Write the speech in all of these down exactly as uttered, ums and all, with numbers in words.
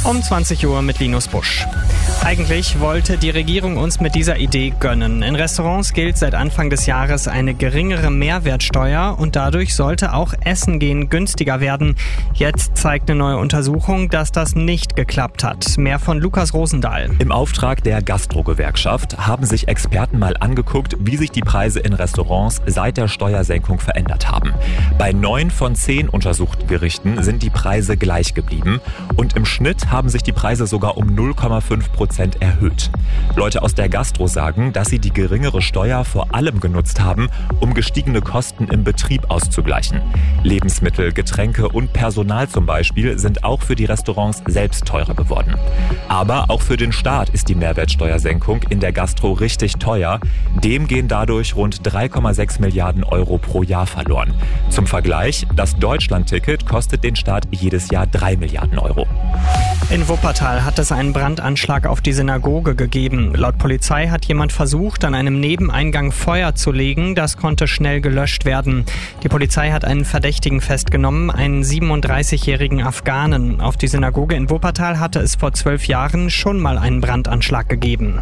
Um zwanzig Uhr mit Linus Busch. Eigentlich wollte die Regierung uns mit dieser Idee gönnen. In Restaurants gilt seit Anfang des Jahres eine geringere Mehrwertsteuer und dadurch sollte auch Essen gehen günstiger werden. Jetzt zeigt eine neue Untersuchung, dass das nicht geklappt hat. Mehr von Lukas Rosendahl. Im Auftrag der Gastro-Gewerkschaft haben sich Experten mal angeguckt, wie sich die Preise in Restaurants seit der Steuersenkung verändert haben. Bei neun von zehn untersuchten Gerichten sind die Preise gleich geblieben und im Schnitt haben sich die Preise sogar um null Komma fünf Prozent erhöht. Leute aus der Gastro sagen, dass sie die geringere Steuer vor allem genutzt haben, um gestiegene Kosten im Betrieb auszugleichen. Lebensmittel, Getränke und Personal zum Beispiel sind auch für die Restaurants selbst teurer geworden. Aber auch für den Staat ist die Mehrwertsteuersenkung in der Gastro richtig teuer. Dem gehen dadurch rund drei Komma sechs Milliarden Euro pro Jahr verloren. Zum Vergleich, das Deutschland-Ticket kostet den Staat jedes Jahr drei Milliarden Euro. In Wuppertal hat es einen Brandanschlag auf die Synagoge gegeben. Laut Polizei hat jemand versucht, an einem Nebeneingang Feuer zu legen. Das konnte schnell gelöscht werden. Die Polizei hat einen Verdächtigen festgenommen, einen siebenunddreißigjährigen Afghanen. Auf die Synagoge in Wuppertal hatte es vor zwölf Jahren schon mal einen Brandanschlag gegeben.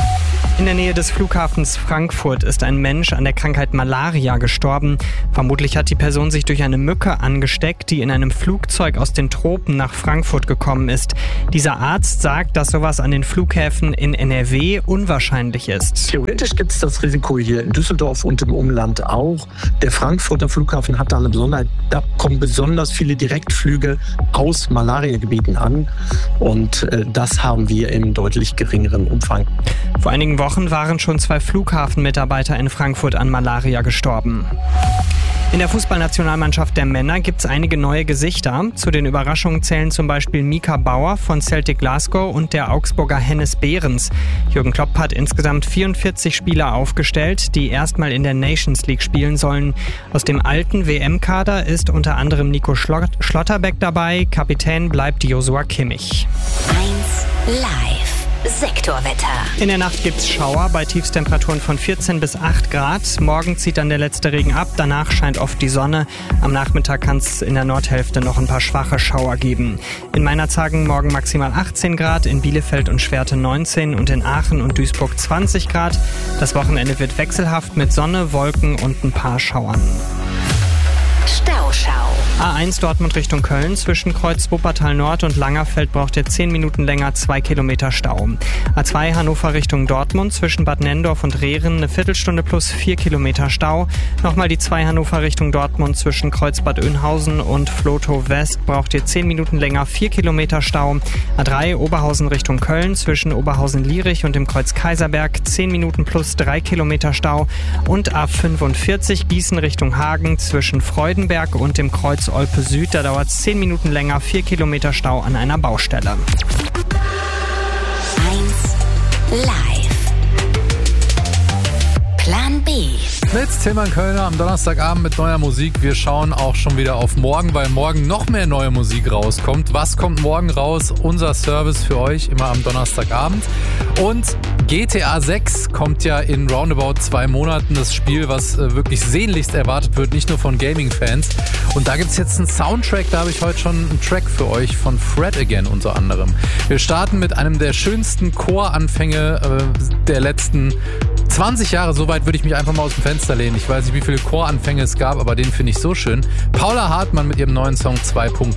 In der Nähe des Flughafens Frankfurt ist ein Mensch an der Krankheit Malaria gestorben. Vermutlich hat die Person sich durch eine Mücke angesteckt, die in einem Flugzeug aus den Tropen nach Frankfurt gekommen ist. Dieser Arzt sagt, dass sowas an den Flughäfen in N R W unwahrscheinlich ist. Theoretisch gibt es das Risiko hier in Düsseldorf und im Umland auch. Der Frankfurter Flughafen hat da eine Besonderheit. Da kommen besonders viele Direktflüge aus Malariagebieten an. Und äh, das haben wir im deutlich geringeren Umfang. Vor einigen Wochen waren schon zwei Flughafenmitarbeiter in Frankfurt an Malaria gestorben. In der Fußballnationalmannschaft der Männer gibt es einige neue Gesichter. Zu den Überraschungen zählen zum Beispiel Mika Bauer von Celtic Glasgow und der Augsburger Hennes Behrens. Jürgen Klopp hat insgesamt vierundvierzig Spieler aufgestellt, die erstmal in der Nations League spielen sollen. Aus dem alten W M-Kader ist unter anderem Nico Schlotterbeck dabei. Kapitän bleibt Joshua Kimmich. eins live. Sektorwetter. In der Nacht gibt's Schauer bei Tiefstemperaturen von vierzehn bis acht Grad. Morgen zieht dann der letzte Regen ab, danach scheint oft die Sonne. Am Nachmittag kann es in der Nordhälfte noch ein paar schwache Schauer geben. In Meinerzhagen morgen maximal achtzehn Grad, in Bielefeld und Schwerte neunzehn und in Aachen und Duisburg zwanzig Grad. Das Wochenende wird wechselhaft mit Sonne, Wolken und ein paar Schauern. Stauschau. A eins Dortmund Richtung Köln. Zwischen Kreuz Wuppertal Nord und Langerfeld braucht ihr zehn Minuten länger, zwei Kilometer Stau. A zwei Hannover Richtung Dortmund. Zwischen Bad Nendorf und Rehren eine Viertelstunde plus vier Kilometer Stau. Nochmal die zwei Hannover Richtung Dortmund. Zwischen Kreuz Bad Oeynhausen und Flotow West braucht ihr zehn Minuten länger, vier Kilometer Stau. A drei Oberhausen Richtung Köln. Zwischen Oberhausen-Lierich und dem Kreuz Kaiserberg zehn Minuten plus drei Kilometer Stau. Und A fünfundvierzig Gießen Richtung Hagen. Zwischen Freudenberg und dem Kreuz Olpe Süd, da dauert es zehn Minuten länger, vier Kilometer Stau an einer Baustelle. eins live. Plan B. Mit Tilman Kölner am Donnerstagabend mit neuer Musik. Wir schauen auch schon wieder auf morgen, weil morgen noch mehr neue Musik rauskommt. Was kommt morgen raus? Unser Service für euch immer am Donnerstagabend. Und G T A sechs kommt ja in roundabout zwei Monaten. Das Spiel, was äh, wirklich sehnlichst erwartet wird, nicht nur von Gaming-Fans. Und da gibt es jetzt einen Soundtrack, da habe ich heute schon einen Track für euch von Fred Again unter anderem. Wir starten mit einem der schönsten Choranfänge äh, der letzten zwanzig Jahre, so weit würde ich mich einfach mal aus dem Fenster lehnen. Ich weiß nicht, wie viele Choranfänge es gab, aber den finde ich so schön. Paula Hartmann mit ihrem neuen Song zwei Punkt null.